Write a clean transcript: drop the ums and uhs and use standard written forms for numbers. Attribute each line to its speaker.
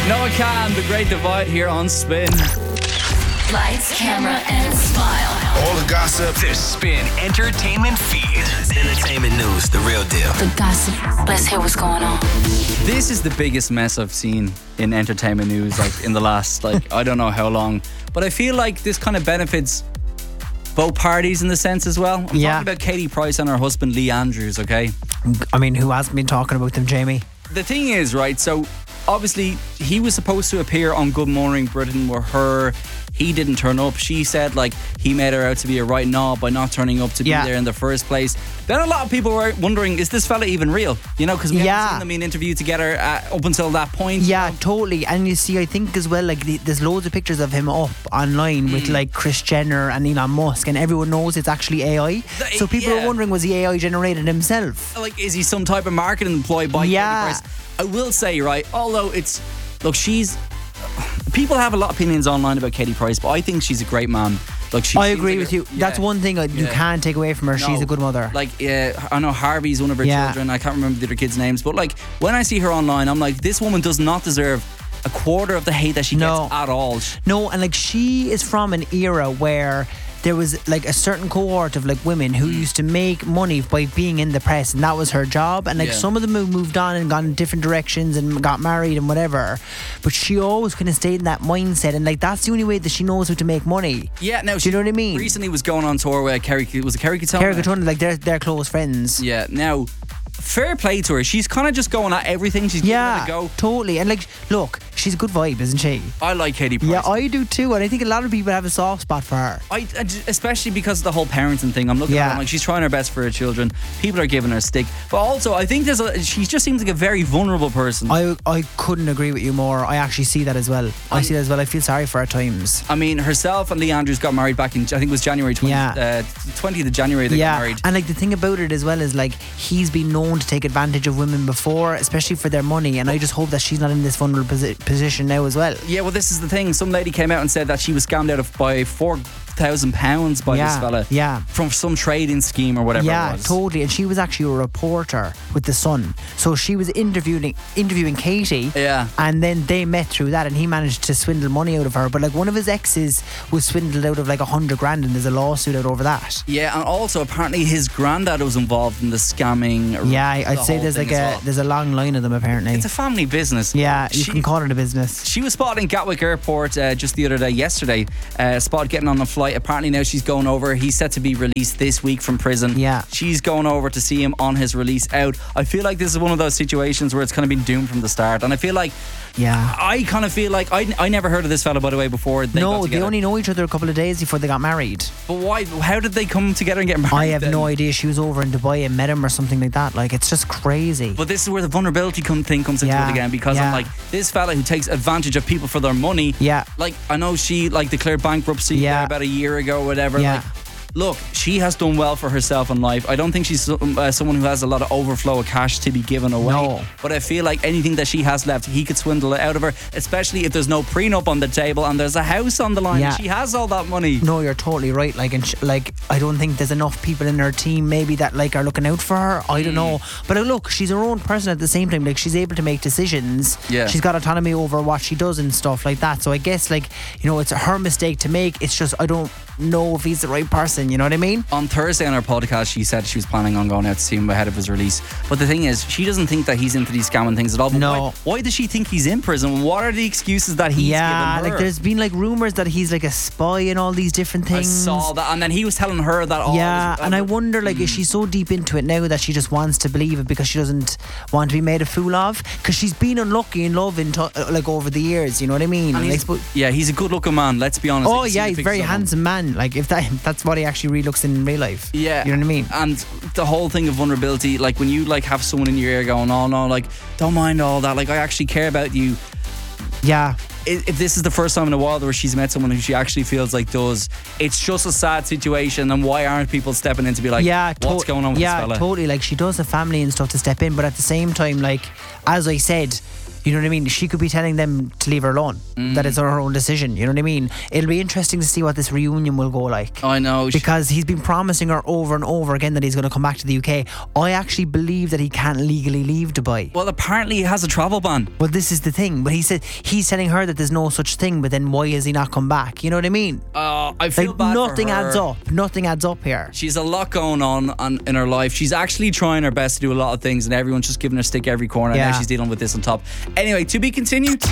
Speaker 1: Noah Khan, The Great Divide here on Spin.
Speaker 2: Lights, camera, and smile.
Speaker 3: All the gossip.
Speaker 4: The Spin Entertainment Feed. Entertainment news, the real deal.
Speaker 2: The gossip. Let's hear what's going on.
Speaker 1: This is the biggest mess I've seen in entertainment news, like in the last, I don't know how long. But I feel like this kind of benefits both parties in the sense as well. I'm talking about Katie Price and her husband Lee Andrews, okay?
Speaker 5: I mean, who hasn't been talking about them, Jamie?
Speaker 1: The thing is, right, so obviously he was supposed to appear on Good Morning Britain with her. He didn't turn up. She said he made her out to be a right knob by not turning up to be there in the first place. Then a lot of people were wondering, is this fella even real? You know, because we haven't seen them in interview together up until that point.
Speaker 5: Yeah, totally. And you see, I think as well, there's loads of pictures of him up online with Kris Jenner and Elon Musk, and everyone knows it's actually AI. So people are wondering, was he AI generated himself?
Speaker 1: Is he some type of marketing employee by Katie Price? I will say, right, although people have a lot of opinions online about Katie Price, but I think she's a great mom.
Speaker 5: I agree with you. That's one thing you can't take away from her. No, she's a good mother.
Speaker 1: I know Harvey's one of her children. I can't remember the other kids' names, but when I see her online, I'm like, this woman does not deserve a quarter of the hate that she gets at all.
Speaker 5: No, and she is from an era where there was a certain cohort of women who used to make money by being in the press, and that was her job. And some of them have moved on and gone in different directions and got married and whatever. But she always kind of stayed in that mindset, and that's the only way that she knows how to make money.
Speaker 1: Yeah, now
Speaker 5: do you know what I mean?
Speaker 1: Recently was going on tour with Kerry Katona.
Speaker 5: Kerry Katona, they're close friends.
Speaker 1: Yeah, now fair play to her. She's kind of just going at everything. She's giving it a go.
Speaker 5: Totally. And look, she's a good vibe, isn't she?
Speaker 1: I like Katie Price.
Speaker 5: Yeah, I do too. And I think a lot of people have a soft spot for her.
Speaker 1: Especially because of the whole parenting thing. I'm looking at her she's trying her best for her children. People are giving her stick. But also, I think she just seems like a very vulnerable person.
Speaker 5: I couldn't agree with you more. I actually see that as well. I see that as well. I feel sorry for her at times.
Speaker 1: I mean, herself and Lee Andrews got married back in, I think it was January 20th of January they got married.
Speaker 5: And the thing about it as well is he's been known to take advantage of women before, especially for their money, and I just hope that she's not in this vulnerable position now as well.
Speaker 1: Yeah, well, this is the thing. Some lady came out and said that she was scammed by £4,000 by this fella.
Speaker 5: Yeah.
Speaker 1: From some trading scheme or whatever it was.
Speaker 5: Yeah, totally. And she was actually a reporter with The Sun. So she was interviewing Katie.
Speaker 1: Yeah.
Speaker 5: And then they met through that, and he managed to swindle money out of her. But one of his exes was swindled out of $100,000, and there's a lawsuit out over that.
Speaker 1: Yeah, and also apparently his granddad was involved in the scamming.
Speaker 5: Yeah, I'd say there's a long line of them apparently.
Speaker 1: It's a family business.
Speaker 5: Yeah, you can call it a business.
Speaker 1: She was spotted in Gatwick Airport just the other day, yesterday. Spotted getting on a flight. Apparently now she's going over. He's set to be released this week from prison.
Speaker 5: Yeah.
Speaker 1: She's going over to see him on his release out. I feel like this is one of those situations where it's kind of been doomed from the start. And I feel like I kind of feel like I never heard of this fella, by the way, before they got together.
Speaker 5: They only know each other a couple of days before they got married.
Speaker 1: But why? How did they come together and get married?
Speaker 5: I have no idea. She was over in Dubai and met him or something like that. It's just crazy.
Speaker 1: But this is where the vulnerability thing comes into it again, because I'm like, this fella who takes advantage of people for their money.
Speaker 5: Yeah.
Speaker 1: I know she declared bankruptcy there about a year ago or whatever.
Speaker 5: Yeah.
Speaker 1: Look, she has done well for herself in life. I don't think she's someone who has a lot of overflow of cash to be given away.
Speaker 5: No.
Speaker 1: But I feel like anything that she has left, he could swindle it out of her, especially if there's no prenup on the table and there's a house on the line.
Speaker 5: Yeah.
Speaker 1: She has all that money.
Speaker 5: No, you're totally right. I don't think there's enough people in her team maybe that are looking out for her. I don't know. But look, she's her own person at the same time. She's able to make decisions.
Speaker 1: Yeah.
Speaker 5: She's got autonomy over what she does and stuff like that. So I guess it's her mistake to make. It's just I don't know if he's the right person. You know what I mean?
Speaker 1: On Thursday on our podcast, she said she was planning on going out to see him ahead of his release. But the thing is, she doesn't think that he's into these scamming things at all. But
Speaker 5: no.
Speaker 1: Why does she think he's in prison? What are the excuses that he's given her?
Speaker 5: There's been rumours that he's a spy and all these different things.
Speaker 1: I saw that, and then he was telling her that all.
Speaker 5: Yeah, and I wonder is she so deep into it now that she just wants to believe it because she doesn't want to be made a fool of? Because she's been unlucky in love over the years. You know what I mean?
Speaker 1: He's a good-looking man. Let's be honest.
Speaker 5: Oh yeah, he's a very handsome man. If that's what he actually really looks in real life.
Speaker 1: Yeah.
Speaker 5: You know what I mean?
Speaker 1: And the whole thing of vulnerability, when you have someone in your ear going, oh no, don't mind all that, I actually care about you.
Speaker 5: Yeah.
Speaker 1: If this is the first time in a while where she's met someone who she actually feels does, it's just a sad situation, and why aren't people stepping in to be what's going on with this fella?
Speaker 5: Yeah, totally. She does have family and stuff to step in, but at the same time, as I said, You know what I mean? She could be telling them to leave her alone. That it's her own decision. You know what I mean? It'll be interesting to see what this reunion will go like.
Speaker 1: I know.
Speaker 5: Because he's been promising her over and over again that he's going to come back to the UK. I actually believe that he can't legally leave Dubai.
Speaker 1: Well, apparently he has a travel ban.
Speaker 5: Well, this is the thing. But he said he's telling her that there's no such thing, but then why has he not come back? You know what I mean?
Speaker 1: I feel
Speaker 5: like,
Speaker 1: bad
Speaker 5: nothing
Speaker 1: for her.
Speaker 5: adds up. Nothing adds up here.
Speaker 1: She's a lot going on in her life. She's actually trying her best to do a lot of things, and everyone's just giving her stick every corner. And now she's dealing with this on top. Anyway, to be continued.